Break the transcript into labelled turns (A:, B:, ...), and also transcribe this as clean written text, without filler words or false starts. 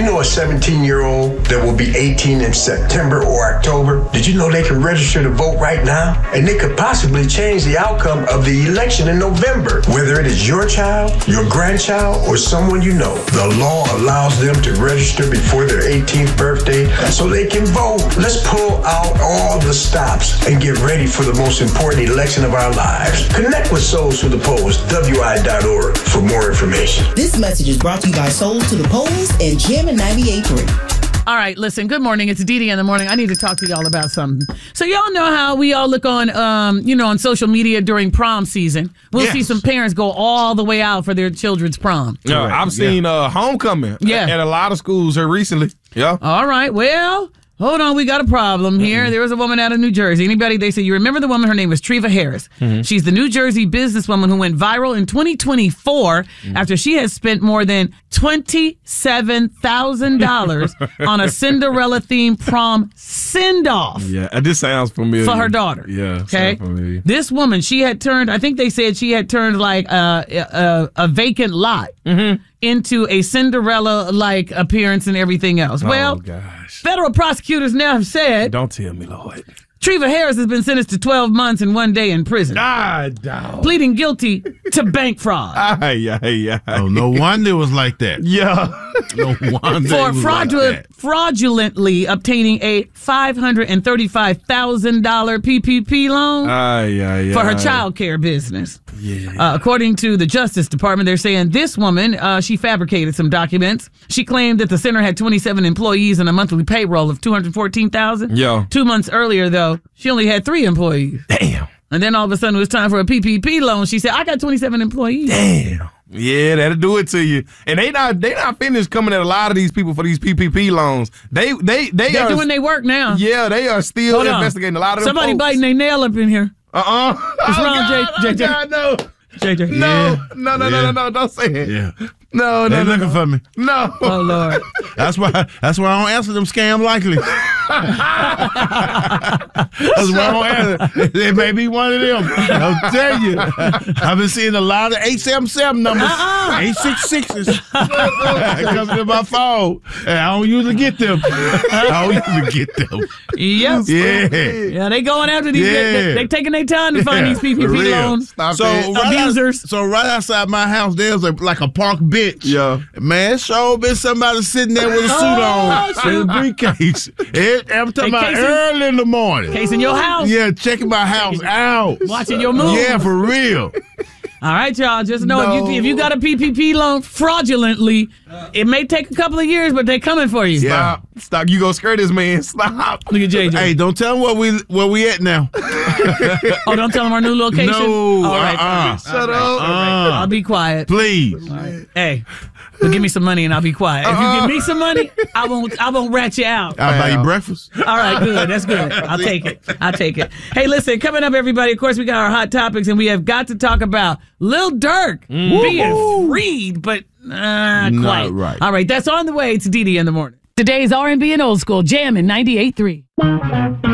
A: know a 17-year-old that will be 18 in September or October? Did you know they can register to vote right now? And they could possibly change the outcome of the election in November. Whether it is your child, your grandchild, or someone you know, the law allows them to register before their 18th birthday so they can vote. Let's pull out all the stops and get ready for the most important election of our lives. Connect with Souls to the Polls, WI.org, for more information.
B: This message is brought to you by Souls to the Polls and Jammin' 98.3.
C: All right, listen, good morning. It's Dee Dee in the morning. I need to talk to y'all about something. So y'all know how we all look on, on social media during prom season. We'll see some parents go all the way out for their children's prom.
D: Yeah, I've seen homecoming at a lot of schools here recently. Yeah.
C: All right, well... Hold on, we got a problem here. There was a woman out of New Jersey. They say, you remember the woman? Her name was Treva Harris. She's the New Jersey businesswoman who went viral in 2024 after she has spent more than $27,000 on a Cinderella-themed prom send-off.
D: Yeah, this sounds familiar.
C: For her daughter.
D: Yeah,
C: okay.
D: Familiar.
C: This woman, she had turned, I think they said she had turned like a vacant lot into a Cinderella-like appearance and everything else. Well,
D: gosh.
C: Federal prosecutors now have said...
D: Don't tell me, Lord.
C: Treva Harris has been sentenced to 12 months and 1 day in prison. Pleading guilty to bank fraud.
E: Oh, no wonder it was like that.
D: Yeah.
E: No wonder
C: For
E: it was
C: fraudulently obtaining a $535,000 PPP loan for her child care business.
E: Yeah.
C: According to the Justice Department, they're saying this woman, she fabricated some documents. She claimed that the center had 27 employees and a monthly payroll of $214,000.
D: Yeah.
C: 2 months earlier, though, she only had 3 employees.
D: Damn.
C: And then all of a sudden it was time for a PPP loan. She said, I got 27 employees.
D: Damn. Yeah, that'll do it to you. And they not finished coming at a lot of these people for these PPP loans. They're
C: doing their work now.
D: Yeah, they are still investigating a lot of them.
C: Somebody
D: folks.
C: biting their nail up in here. What's wrong, JJ?
D: God, no.
C: JJ.
D: No, don't say it.
E: Yeah.
D: No,
E: They looking for me.
D: No.
C: Oh, Lord.
E: That's why I don't answer them scam likely. That's why I don't answer. It may be one of them. I'll tell you. I've been seeing a lot of 877 numbers, 866s coming to my phone. And I don't usually get them.
C: Yep. Yeah, they going after these. They taking their time to find these PPP loans. Abusers.
E: So right outside my house, there's like a park bench.
D: Yeah.
E: Man, it sure been somebody sitting there with a suit on and a briefcase. I'm talking about early in the morning.
C: Casing your house.
E: Yeah, checking my house out.
C: Watching your move.
E: Yeah, for real.
C: All right, y'all. Just know if you got a PPP loan fraudulently, it may take a couple of years, but they're coming for you.
D: Stop. You gonna scare this man. Stop.
C: Look at JJ.
E: Hey, don't tell him where we at now.
C: Oh, don't tell him our new location?
E: No.
C: All right.
D: Shut up.
C: I'll be quiet.
E: Please.
C: Right. Hey, but give me some money and I'll be quiet. If you give me some money, I won't rat you out.
E: I'll buy you breakfast.
C: All right, good. That's good. I'll take it. Hey, listen, coming up, everybody, of course, we got our hot topics, and we have got to talk about Lil Durk being freed, but quite.
E: Not right.
C: All right, that's on the way to Dee Dee in the morning. Today's R&B and Old School, Jammin' 98.3.